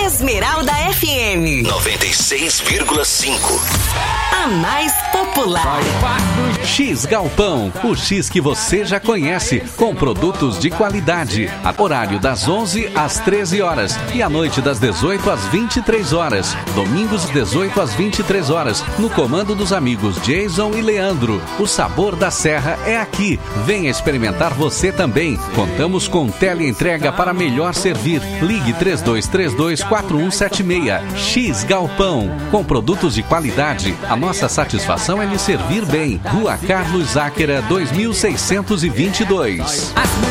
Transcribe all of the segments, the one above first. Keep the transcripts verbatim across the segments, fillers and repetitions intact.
Esmeralda F M noventa e seis vírgula cinco. A mais popular. X Galpão, o X que você já conhece, com produtos de qualidade. Horário das onze às treze horas e à noite das dezoito às vinte e três horas. Domingos dezoito às vinte e três horas, no comando dos amigos Jason e Leandro. O sabor da serra é aqui. Venha experimentar você também. Contamos com teleentrega para melhor servir. Ligue três dois três dois, quatro um sete seis. X Galpão, com produtos de qualidade. A nossa satisfação é lhe servir bem. Rua Carlos Záquera, dois mil seiscentos e vinte e dois.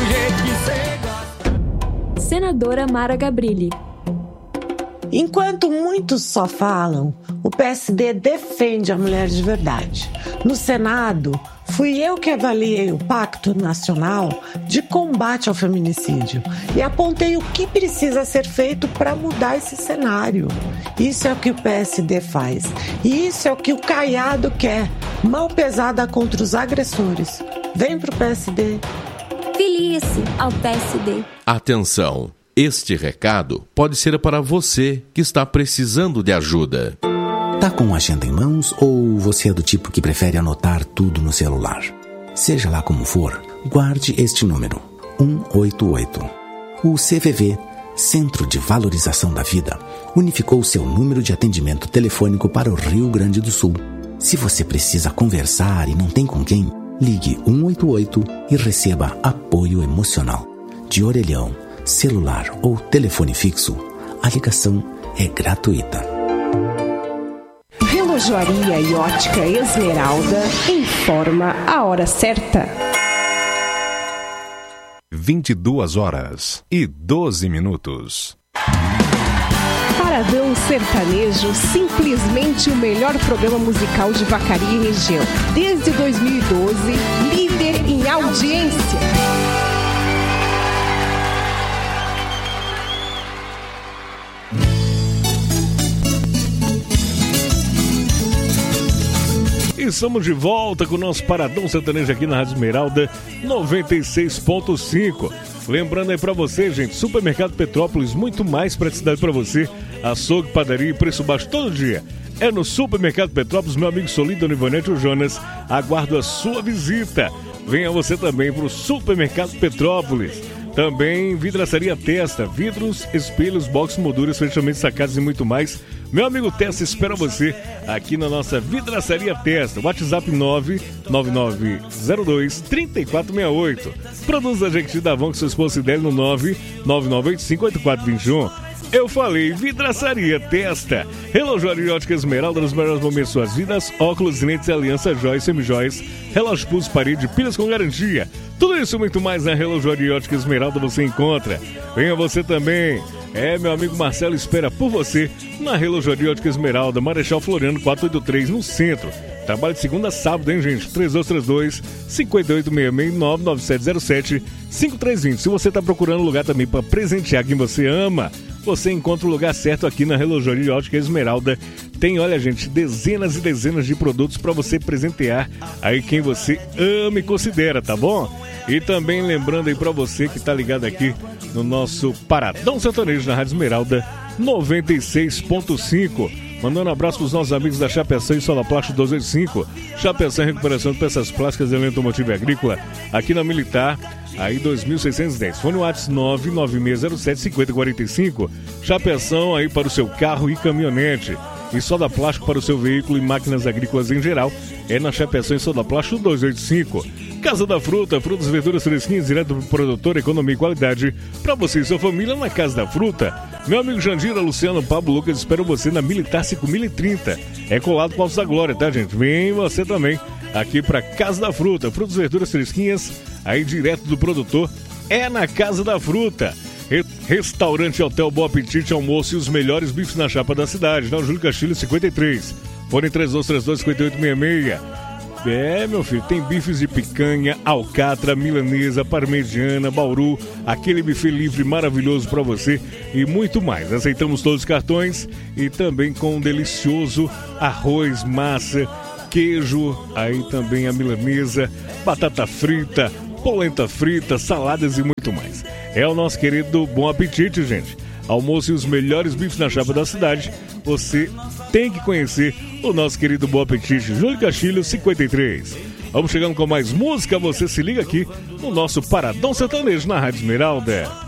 Senadora Mara Gabrilli. Enquanto muitos só falam, o P S D defende a mulher de verdade. No Senado, fui eu que avaliei o Pacto Nacional de Combate ao Feminicídio e apontei o que precisa ser feito para mudar esse cenário. Isso é o que o P S D faz. E isso é o que o Caiado quer. Mão pesada contra os agressores. Vem pro P S D. Filie-se ao P S D. Atenção! Este recado pode ser para você que está precisando de ajuda. Tá com a agenda em mãos ou você é do tipo que prefere anotar tudo no celular? Seja lá como for, guarde este número, um oito oito. O C V V, Centro de Valorização da Vida, unificou seu número de atendimento telefônico para o Rio Grande do Sul. Se você precisa conversar e não tem com quem, ligue um oito oito e receba apoio emocional. De orelhão, celular ou telefone fixo, a ligação é gratuita. Relojoaria e ótica Esmeralda informa a hora certa. vinte e duas horas e doze minutos. Paradão Sertanejo, simplesmente o melhor programa musical de Vacaria e região. Desde dois mil e doze, líder em audiência. E estamos de volta com o nosso Paradão Sertanejo aqui na Rádio Esmeralda noventa e seis ponto cinco. Lembrando aí pra você, gente, Supermercado Petrópolis, muito mais praticidade pra você. Açougue, padaria e preço baixo todo dia. É no Supermercado Petrópolis, meu amigo Solim, Dona Ivonete e o Jonas. Aguardo a sua visita. Venha você também pro Supermercado Petrópolis. Também vidraçaria Testa, vidros, espelhos, box, molduras, fechamentos, sacados e muito mais. Meu amigo Testa espera você aqui na nossa vidraçaria Testa. WhatsApp nove nove nove zero dois, três quatro seis oito. Produtos a Jequiti da Avon, que seu esposo se der no nove nove nove oito cinco oito quatro dois um. Eu falei, vidraçaria Testa. Relojoaria Ótica Esmeralda, nos melhores momentos de suas vidas. Óculos, lentes, aliança, joias, semijoias, relógio pulso, parede, pilhas com garantia. Tudo isso e muito mais na Relojoaria Ótica Esmeralda você encontra. Venha você também. É, meu amigo Marcelo espera por você na Relojoaria Ótica Esmeralda, Marechal Floriano quatrocentos e oitenta e três, no centro. Trabalho de segunda a sábado, hein, gente? três dois três dois, cinco oito seis seis, nove nove sete zero sete, cinco três dois zero. Se você está procurando lugar também para presentear quem você ama, você encontra o lugar certo aqui na Relojoaria Ótica Esmeralda. Tem, olha, gente, dezenas e dezenas de produtos para você presentear aí quem você ama e considera, tá bom? E também lembrando aí para você que tá ligado aqui no nosso Paradão Sertanejo na Rádio Esmeralda noventa e seis ponto cinco. Mandando um abraço para os nossos amigos da Chapeação e Solaplast duzentos e oitenta e cinco. Chapeação, recuperação de peças plásticas e automotivo e agrícola. Aqui na Militar, aí dois mil seiscentos e dez. Fone WhatsApp nove nove seis zero sete, cinco zero quatro cinco. Chapeação aí para o seu carro e caminhonete. E soda plástico para o seu veículo e máquinas agrícolas em geral. É na Chapeação e Soda Plástico duzentos e oitenta e cinco. Casa da Fruta, frutas e verduras fresquinhas, direto do produtor, economia e qualidade. Para você e sua família na Casa da Fruta. Meu amigo Jandira, Luciano, Pablo, Lucas, espero você na Militar cinco mil e trinta. É colado com Altos da Glória, tá, gente? Vem você também aqui para Casa da Fruta. Frutas e verduras fresquinhas, aí direto do produtor. É na Casa da Fruta. Re- Restaurante Hotel Bom Apetite, almoço e os melhores bifes na chapa da cidade. Na Júlio Castilho cinquenta e três. Fone três dois três dois, cinco oito seis seis. É, meu filho, tem bifes de picanha, alcatra, milanesa, parmegiana, bauru, aquele buffet livre maravilhoso para você e muito mais. Aceitamos todos os cartões e também com um delicioso arroz, massa, queijo, aí também a milanesa, batata frita, polenta frita, saladas e muito mais. É o nosso querido Bom Apetite, gente. almoço e os melhores bifes na chapa da cidade, você tem que conhecer o nosso querido Bom Apetite, Júlio Castilho, cinquenta e três. Vamos chegando com mais música, você se liga aqui no nosso Paradão Sertanejo na Rádio Esmeralda.